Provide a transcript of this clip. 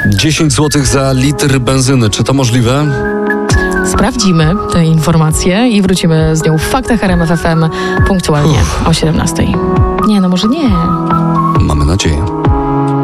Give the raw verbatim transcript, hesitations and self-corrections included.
dziesięć złotych za litr benzyny. Czy to możliwe? Sprawdzimy tę informację i wrócimy z nią w Faktach R M F F M punktualnie Uff. o siedemnastej. Nie, no może nie. Mamy nadzieję.